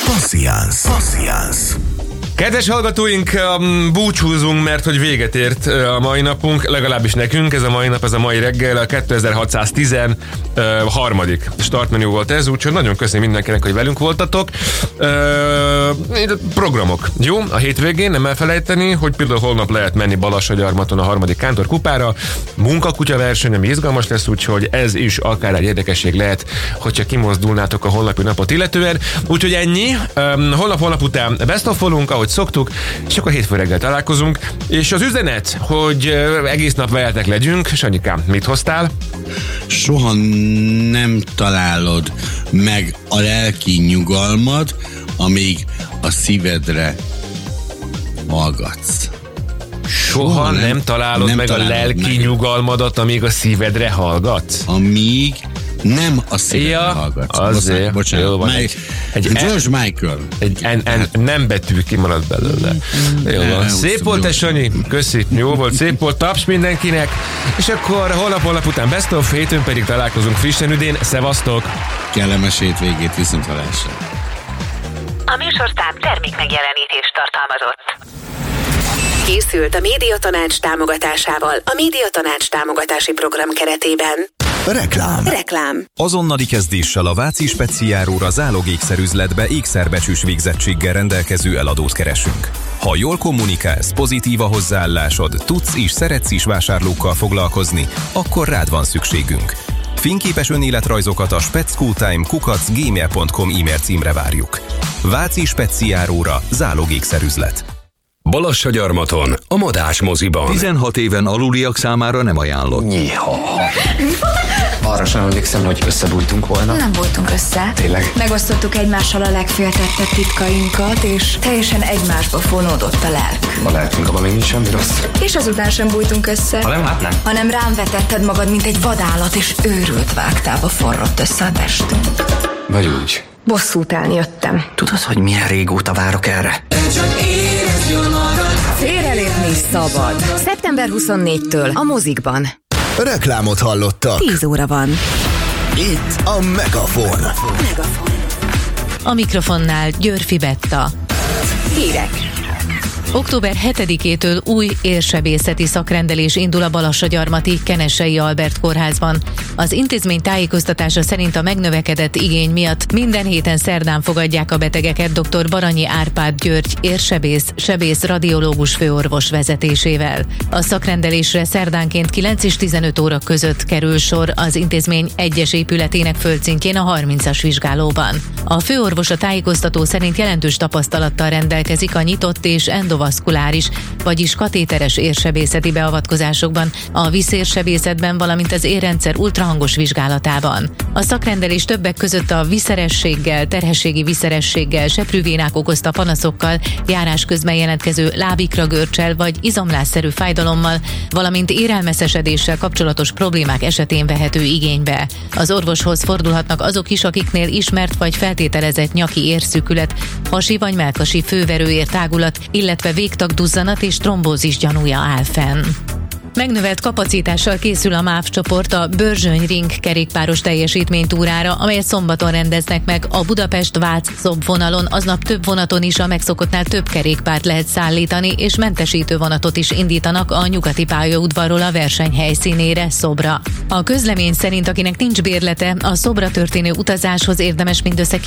Passziánsz. Kedves hallgatóink, búcsúzunk, mert hogy véget ért a mai napunk, legalábbis nekünk ez a mai nap, ez a mai reggel, a 2613. startmenü volt ez, úgyhogy nagyon köszönöm mindenkinek, hogy velünk voltatok. Programok, jó? A hétvégén nem elfelejteni, hogy például holnap lehet menni Balassagyarmaton a 3. Kántor kupára, munkakutya verseny, ami izgalmas lesz, úgyhogy ez is akár egy érdekesség lehet, hogyha kimozdulnátok a holnapi napot illetően. Úgyhogy ennyi, holnap után best of volunk, ahogy szoktuk, és akkor hétfő reggel találkozunk. És az üzenet, hogy egész nap veletek legyünk. Sanyikám, mit hoztál? Soha nem találod meg a lelki nyugalmat, amíg a szívedre hallgatsz. Soha nem találod meg a lelki nyugalmadat, amíg a szívedre hallgatsz? Amíg nem a szívedre hallgatsz. Azért. Bocsánat. Jó van. Egy George Michael. Nem betű kimaradt belőle. Jó van. Szép volt ez, Sanyi. Köszi. Jó volt, szép volt. Taps mindenkinek. És akkor holnap után best of, hétön pedig találkozunk frissen üdén. Szevasztok! Kellemes hétvégét, viszonthallásra. A műsorszám termék megjelenítést tartalmazott. Készült a Médiatanács támogatásával a Médiatanács támogatási program keretében. Reklám. Azonnali kezdéssel a Váci Speciáróra zálogékszerüzletbe ékszerbecsűs végzettséggel rendelkező eladót keresünk. Ha jól kommunikálsz, pozitív a hozzáállásod, tudsz és szeretsz is vásárlókkal foglalkozni, akkor rád van szükségünk. Fényképes önéletrajzokat a specscooltime@gmail.com e-mail címre várjuk. Váci Speciáróra zálogékszerüzlet. Balassagyarmaton, a Madás moziban. 16 éven aluliak számára nem ajánlott. Arra sem emlékszem, hogy összebújtunk volna. Nem voltunk össze. Tényleg? Megosztottuk egymással a legféltettebb titkainkat, és teljesen egymásba fonódott a lelk. A lelkünk, abban még nincs semmi rossz. És azután sem bújtunk össze. Ha nem, hát nem. Hanem rám vetetted magad, mint egy vadállat, és őrült vágtába forrott össze a testünk. Vagy úgy. Bosszút állni jöttem. Tudod, hogy milyen régóta várok erre? Félrelépni szabad. Szeptember 24-től a mozikban. Reklámot hallottak. 10 óra van. Itt a Megafon. A mikrofonnál Györfi Betta. Hírek. Október 7-től új érsebészeti szakrendelés indul a Balassagyarmati Kenessei Albert kórházban. Az intézmény tájékoztatása szerint a megnövekedett igény miatt minden héten szerdán fogadják a betegeket dr. Baranyi Árpád György érsebész radiológus főorvos vezetésével. A szakrendelésre szerdánként 9 és 15 óra között kerül sor az intézmény egyes épületének földszintjén a 30-as vizsgálóban. A főorvos a tájékoztató szerint jelentős tapasztalattal rendelkezik a nyitott és endovaszkuláris, vagyis katéteres érsebészeti beavatkozásokban, a vízérsebészetben, valamint az érrendszer ultrahangos vizsgálatában. A szakrendelés többek között a viszerességgel, terhességi viszerességgel, seprűvénák okozta panaszokkal, járás közben jelentkező lábikra görccsel vagy izomlásszerű fájdalommal, valamint érelmeszesedéssel kapcsolatos problémák esetén vehető igénybe. Az orvoshoz fordulhatnak azok is, akiknél ismert vagy feltételezett nyaki érszűkület, hasi vagy mellkasi főverőér tágulat, illetve végtagduzzanat és trombózis gyanúja áll fenn. Megnövelt kapacitással készül a MÁV csoport a Börzsöny Ring kerékpáros teljesítménytúrára, amelyet szombaton rendeznek meg. A Budapest-Vác-Szob vonalon aznap több vonaton is a megszokottnál több kerékpárt lehet szállítani, és mentesítő vonatot is indítanak a nyugati pályaudvarról a verseny helyszínére, Szobra. A közlemény szerint, akinek nincs bérlete, a Szobra történő utazáshoz érdemes mindössze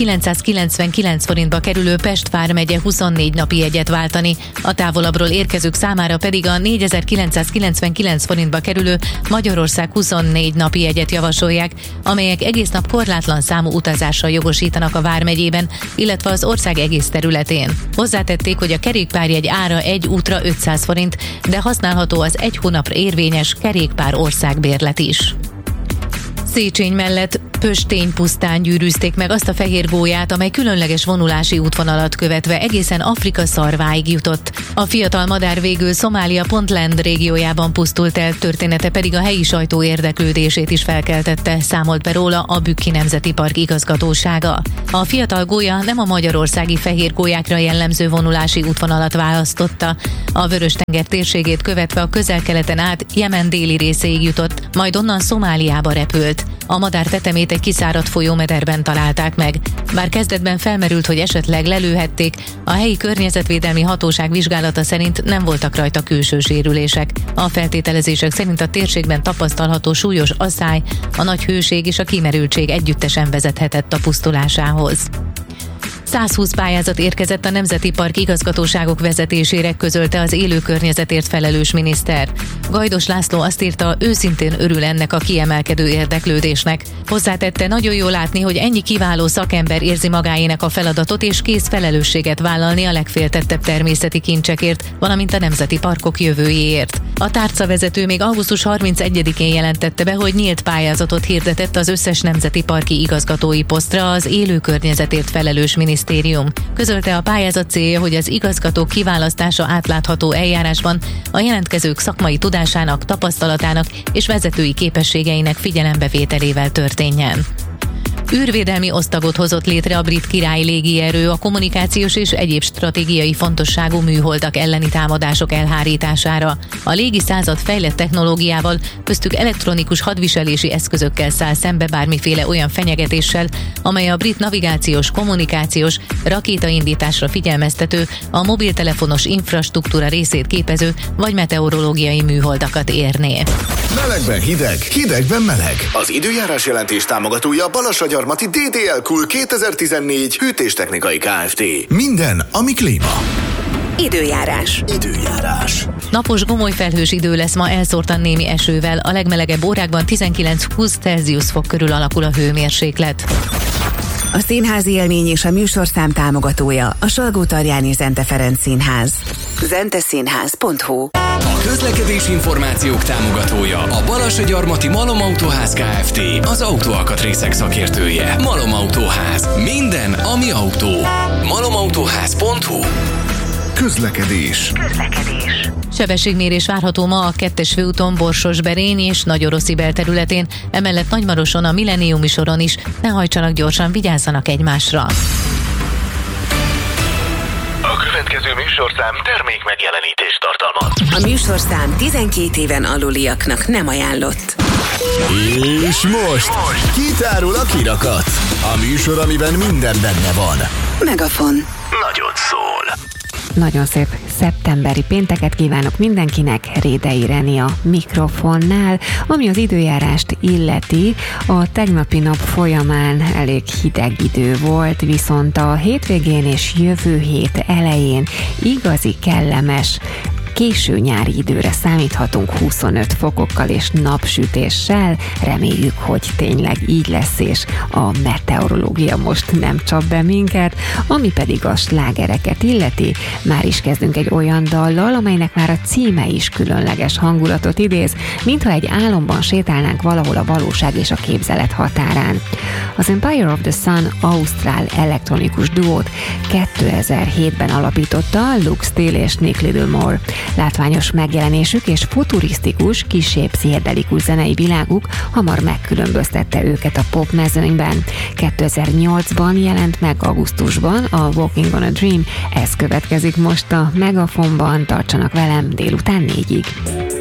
999 forintba kerülő Pest vármegye 24 napi jegyet váltani, a távolabbról érkezők számára pedig a 4999 forintba kerülő Magyarország 24 napi jegyet javasolják, amelyek egész nap korlátlan számú utazásra jogosítanak a vármegyében, illetve az ország egész területén. Hozzátették, hogy a kerékpárjegy ára egy útra 500 forint, de használható az egy hónapra érvényes kerékpár országbérlet is. Széchenyi mellett Pöstény pusztán gyűrűzték meg azt a fehér gólyát, amely különleges vonulási útvonalat követve egészen Afrika szarváig jutott. A fiatal madár végül Szomália Puntland régiójában pusztult el, története pedig a helyi sajtó érdeklődését is felkeltette, számolt be róla a Bükki Nemzeti Park igazgatósága. A fiatal gólya nem a magyarországi fehér gólyákra jellemző vonulási útvonalat választotta. A Vörös-tenger térségét követve a Közel-Keleten át Jemen déli részéig jutott, majd onnan Szomáliába repült. A madár tetemét egy kiszáradt folyómederben találták meg. Bár kezdetben felmerült, hogy esetleg lelőhették, a helyi környezetvédelmi hatóság vizsgálata szerint nem voltak rajta külső sérülések. A feltételezések szerint a térségben tapasztalható súlyos asszály, a nagy hőség és a kimerültség együttesen vezethetett a pusztulásához. 120 pályázat érkezett a Nemzeti Park igazgatóságok vezetésére, közölte az élő környezetért felelős miniszter. Gajdos László azt írta, őszintén örül ennek a kiemelkedő érdeklődésnek. Hozzátette, nagyon jó látni, hogy ennyi kiváló szakember érzi magáénak a feladatot és kész felelősséget vállalni a legféltettebb természeti kincsekért, valamint a nemzeti parkok jövőjéért. A tárcavezető még augusztus 31-én jelentette be, hogy nyílt pályázatot hirdetett az összes nemzeti parki igazgatói posztra az élő környezetért felelős minisztérium. Közölte, a pályázat célja, hogy az igazgatók kiválasztása átlátható eljárásban a jelentkezők szakmai tudásának, tapasztalatának és vezetői képességeinek figyelembevételével történjen. Űrvédelmi osztagot hozott létre a brit királyi légierő a kommunikációs és egyéb stratégiai fontosságú műholdak elleni támadások elhárítására. A légi század fejlett technológiával, köztük elektronikus hadviselési eszközökkel száll szembe bármiféle olyan fenyegetéssel, amely a brit navigációs, kommunikációs, rakétaindításra figyelmeztető, a mobiltelefonos infrastruktúra részét képező vagy meteorológiai műholdakat érné. Melegben hideg, hidegben meleg. Az időjárás jelentés támogatója Balassagyarmati DDL Cool 2014 hűtéstechnikai Kft. Minden, ami klíma. Időjárás. Napos gomolyfelhős idő lesz ma, elszórtan némi esővel, a legmelegebb órákban 19-20 Celsius fok körül alakul a hőmérséklet. A színházi élmény és a műsorszám támogatója a Salgótarjáni Zente Ferenc Színház. zenteszínház.hu. A közlekedési információk támogatója a Balassagyarmati Malom Autóház Kft. Az autóalkatrészek szakértője. Malom Autóház. Minden, ami autó. malomautóház.hu. Közlekedés. Sebességmérés várható ma a 2-es főúton Borsos-Berény és Nagyoroszi belterületén, emellett Nagymaroson a Millenniumi soron is. Ne hajtsanak gyorsan, vigyázzanak egymásra. A következő műsorszám termék megjelenítést tartalmaz. A műsorszám 12 éven aluliaknak nem ajánlott. És most kitárul a kirakat. A műsor, amiben minden benne van. Megafon. Nagyon szól. Nagyon szép szeptemberi pénteket kívánok mindenkinek, Rédei Reni a mikrofonnál. Ami az időjárást illeti, a tegnapi nap folyamán elég hideg idő volt, viszont a hétvégén és jövő hét elején igazi kellemes, késő nyári időre számíthatunk 25 fokokkal és napsütéssel. Reméljük, hogy tényleg így lesz, és a meteorológia most nem csap be minket. Ami pedig a slágereket illeti, már is kezdünk egy olyan dallal, amelynek már a címe is különleges hangulatot idéz, mintha egy álomban sétálnánk valahol a valóság és a képzelet határán. Az Empire of the Sun ausztrál elektronikus duót 2007-ben alapította Luke Steele és Nick Littlemore. Látványos megjelenésük és futurisztikus, kissé pszichedelikus zenei világuk hamar megkülönböztette őket a pop mezőnyben. 2008-ban jelent meg augusztusban a Walking on a Dream, ez következik most a Megafonban, tartsanak velem délután 4-ig.